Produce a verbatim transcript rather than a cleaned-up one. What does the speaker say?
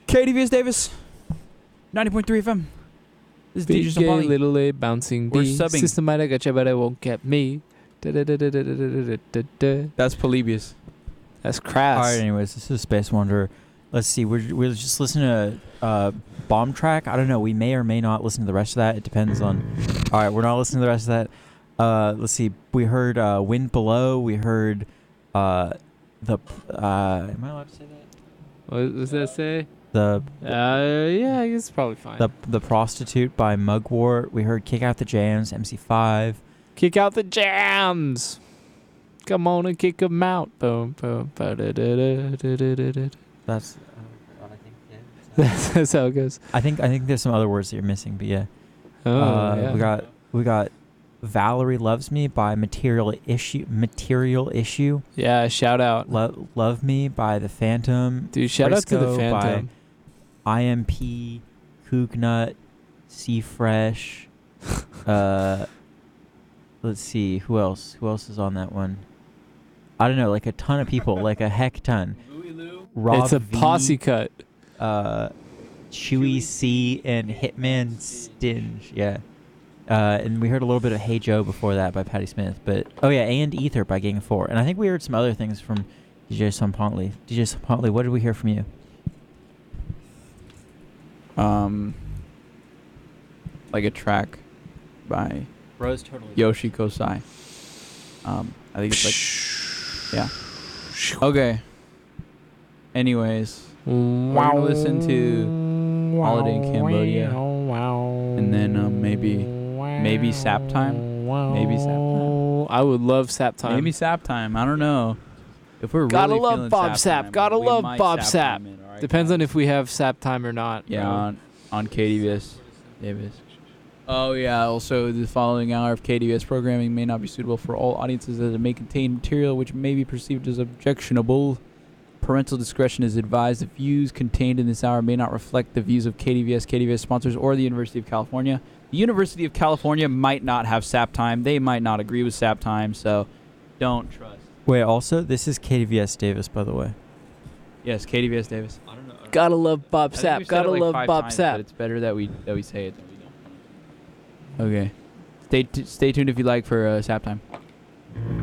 K D V S Davis, ninety point three F M. This is D J Big gay Sampali. little A bouncing We're D. subbing. Systematic, gotcha, but it won't get me. Da-da-da-da-da-da-da-da-da. That's Polybius. That's crass. All right, anyways, this is Space Wanderer. Let's see, we're, we're just listening to uh, Bomb Track. I don't know, we may or may not listen to the rest of that. It depends on... All right, we're not listening to the rest of that. Uh, let's see, we heard uh, Wind Below. We heard uh, the... Uh, am I allowed to say that? What does that say? The Uh, yeah, I guess it's probably fine. the the Prostitute by Mugwort. We heard Kick Out the Jams, M C five. Kick out the jams. Come on and kick 'em out. Boom, boom, ba-da-da-da-da-da-da-da. That's... Uh, I think, yeah. That's, that's how it goes. I think I think there's some other words that you're missing, but yeah. Oh, uh, yeah. We got we got Valerie Loves Me by Material Issue. Material Issue. Yeah, shout out. Lo- Love Me by The Phantom. Dude, shout out to the Frisco by Phantom. I M P, Cougnut, Sea Fresh. uh, let's see, who else? Who else is on that one? I don't know, like a ton of people, like a heck ton. Rob It's a V, posse cut. Uh, Chewy C and Hitman Stinge, yeah. Uh, and we heard a little bit of Hey Joe before that by Patti Smith, but oh yeah, and Ether by Gang of Four. And I think we heard some other things from D J Sampontley. D J Sampontley, what did we hear from you? Um, like a track by Rose totally. Yoshi Kosai. Um, I think it's like, yeah. Okay. Anyways, we're gonna listen to Holiday in Cambodia, and then um, maybe, maybe Sap Time. Maybe Sap Time. I would love Sap Time. Maybe Sap Time. I don't know. If we're Gotta really love feeling Bob Sap. Time, Gotta we love might Bob Sap Sap. Time in, all right, Depends on guys? if we have Sap Time or not. Yeah, bro. on, on K D V S Davis. Oh, yeah. Also, the following hour of K D V S programming may not be suitable for all audiences as it may contain material which may be perceived as objectionable. Parental discretion is advised. The views contained in this hour may not reflect the views of K D V S, K D V S sponsors, or the University of California. The University of California might not have Sap Time. They might not agree with Sap Time, so don't trust. Wait, also, this is K D V S Davis, by the way. Yes, K D V S Davis. I don't know. Gotta love Bob I think Sap. we've said Gotta it like love five Bob times, Sap. But it's better that we that we say it than we don't. Okay. Stay t- stay tuned if you like for uh, Sap Time.